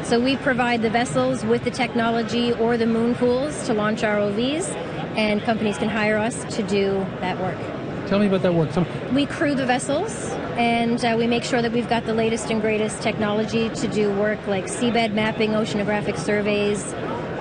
So we provide the vessels with the technology or the moon pools to launch ROVs, and companies can hire us to do that work. Tell me about that work. We crew the vessels, and we make sure that we've got the latest and greatest technology to do work like seabed mapping, oceanographic surveys,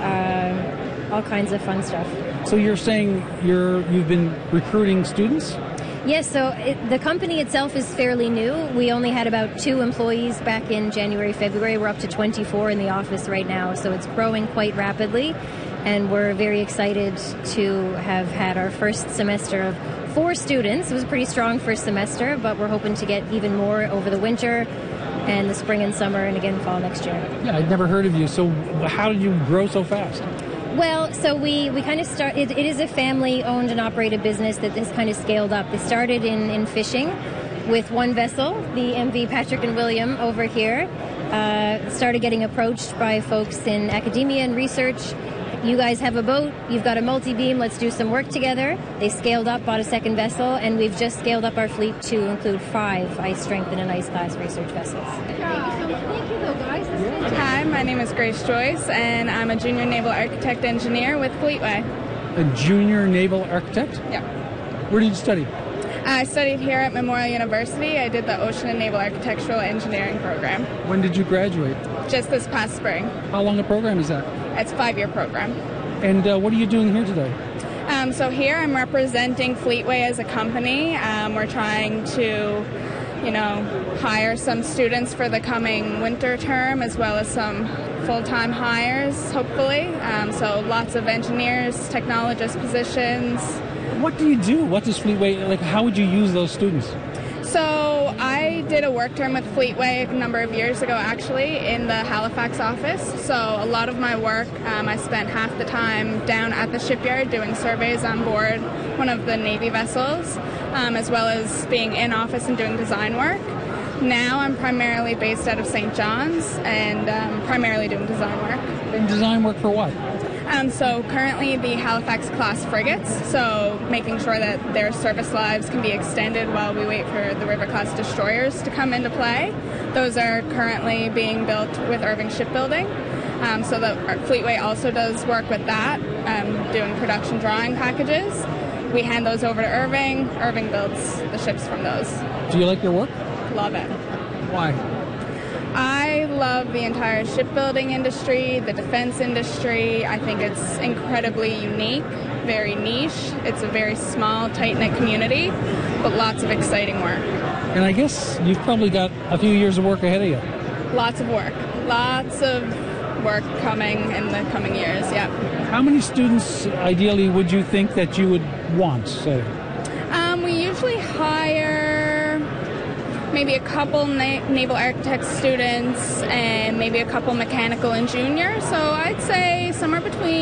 all kinds of fun stuff. So you're saying you've been recruiting students? Yes, so the company itself is fairly new. We only had about 2 employees back in January, February. We're up to 24 in the office right now, so it's growing quite rapidly. And we're very excited to have had our first semester of 4 students. It was a pretty strong first semester, but we're hoping to get even more over the winter and the spring and summer and again fall next year. Yeah, I'd never heard of you. So how did you grow so fast? Well, so we kind of it is a family-owned and operated business that has kind of scaled up. It started in fishing with one vessel, the MV Patrick and William over here. Started getting approached by folks in academia and research. You guys have a boat, you've got a multi-beam, let's do some work together. They scaled up, bought a second vessel, and we've just scaled up our fleet to include 5 ice strength and ice class research vessels. Thank you so much. Thank you, though, guys. Hi, my name is Grace Joyce, and I'm a junior naval architect engineer with Fleetway. A junior naval architect? Yeah. Where did you study? I studied here at Memorial University. I did the Ocean and Naval Architectural Engineering program. When did you graduate? Just this past spring. How long a program is that? It's a 5-year program. And what are you doing here today? So here I'm representing Fleetway as a company. We're trying to, hire some students for the coming winter term as well as some full-time hires, hopefully. So lots of engineers, technologist positions. What do you do? What does Fleetway, how would you use those students? So I did a work term with Fleetway a number of years ago, actually, in the Halifax office. So a lot of my work, I spent half the time down at the shipyard doing surveys on board one of the Navy vessels, as well as being in office and doing design work. Now I'm primarily based out of St. John's and primarily doing design work. And design work for what? So currently the Halifax class frigates, so making sure that their service lives can be extended while we wait for the River class destroyers to come into play. Those are currently being built with Irving Shipbuilding. So the Fleetway also does work with that, doing production drawing packages. We hand those over to Irving. Irving builds the ships from those. Do you like your work? Love it. Why? I love the entire shipbuilding industry, the defense industry. I think it's incredibly unique, very niche. It's a very small, tight-knit community, but lots of exciting work. And I guess you've probably got a few years of work ahead of you. Lots of work. Lots of work coming in the coming years, yeah. How many students, ideally, would you think that you would want, say? We usually hire maybe a couple naval architect students and maybe a couple mechanical and junior. So I'd say somewhere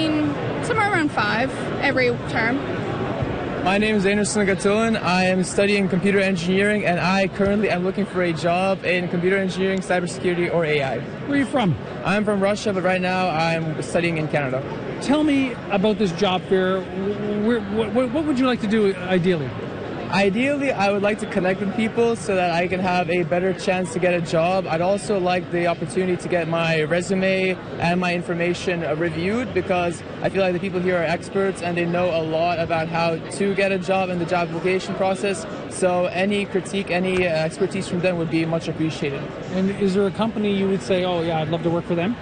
around 5 every term. My name is Anderson Gatulin. I am studying computer engineering, and I currently am looking for a job in computer engineering, cybersecurity, or AI. Where are you from? I'm from Russia, but right now I'm studying in Canada. Tell me about this job fair. What would you like to do ideally? Ideally, I would like to connect with people so that I can have a better chance to get a job. I'd also like the opportunity to get my resume and my information reviewed, because I feel like the people here are experts and they know a lot about how to get a job and the job application process. So any critique, any expertise from them would be much appreciated. And is there a company you would say, oh yeah, I'd love to work for them?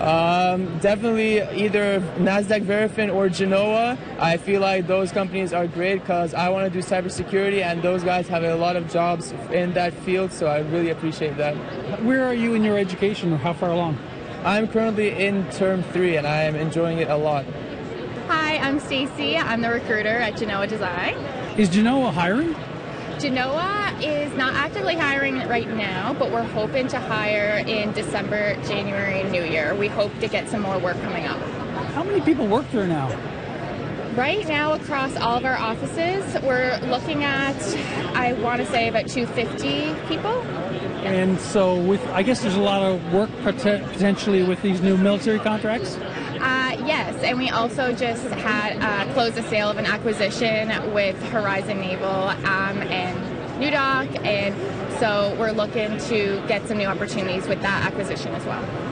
Definitely either Nasdaq Verafin or Genoa. I feel like those companies are great because I want to do cybersecurity, and those guys have a lot of jobs in that field, so I really appreciate that. Where are you in your education, or how far along? I'm currently in term 3 and I am enjoying it a lot. Hi, I'm Stacy. I'm the recruiter at Genoa Design. Is Genoa hiring? Genoa is not actively hiring right now, but we're hoping to hire in December, January, and New Year. We hope to get some more work coming up. How many people work there now? Right now, across all of our offices, we're looking at, I want to say, about 250 people. Yeah. And so I guess there's a lot of work potentially with these new military contracts? Yes, and we also just had closed the sale of an acquisition with Horizon Naval and NewDock, and so we're looking to get some new opportunities with that acquisition as well.